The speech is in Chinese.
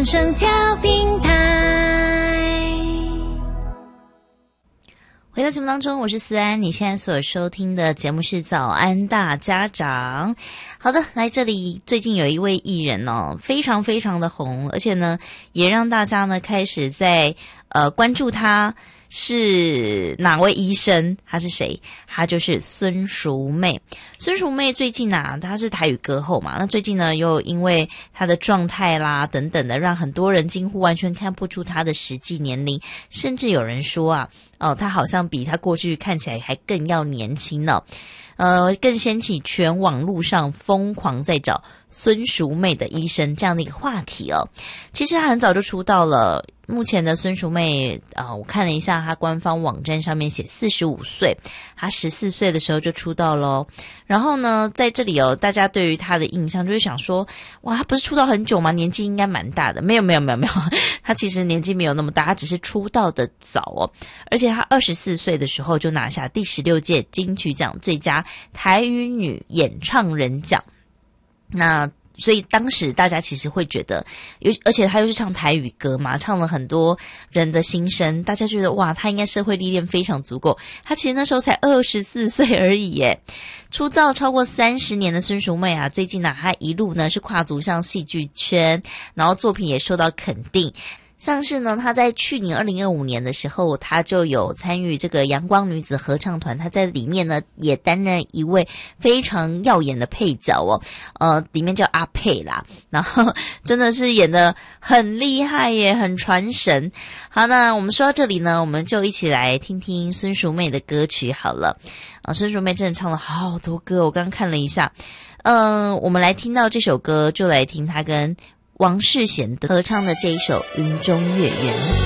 声调平台。 回到节目当中，我是思安，你现在所收听的节目是早安大家长。好的，来这里最近有一位艺人哦，非常非常的红，而且呢也让大家呢开始在关注他是哪位医生，他是谁？他就是孙淑媚。孙淑媚最近啊，她是台语歌后嘛，那最近呢又因为她的状态啦等等的，让很多人惊呼完全看不出她的实际年龄，甚至有人说啊，她好像比她过去看起来还更要年轻呢。更掀起全网路上疯狂在找孙淑媚的医生这样的一个话题哦。其实她很早就出道了，目前的孙淑媚我看了一下她官方网站上面写45岁，她14岁的时候就出道咯。然后呢在这里大家对于她的印象就会想说，哇，她不是出道很久吗？年纪应该蛮大的。没有，她其实年纪没有那么大，她只是出道的早哦。而且她24岁的时候就拿下第16届金曲奖最佳台语女演唱人奖。那所以当时大家其实会觉得，而且他又是唱台语歌嘛，唱了很多人的心声，大家觉得哇，他应该社会历练非常足够。他其实那时候才24岁而已耶。出道超过30年的孙淑媚啊，最近呢，他一路呢是跨足向戏剧圈，然后作品也受到肯定。像是呢，她在去年2025年的时候，她就有参与这个阳光女子合唱团，她在里面呢也担任一位非常耀眼的配角哦，里面叫阿佩啦，然后真的是演得很厉害耶，很传神。好，那我们说到这里呢，我们就一起来听听孙淑媚的歌曲好了。孙淑媚真的唱了好多歌，我刚刚看了一下，我们来听到这首歌，就来听她跟王世贤合唱的这一首《云中月圆》。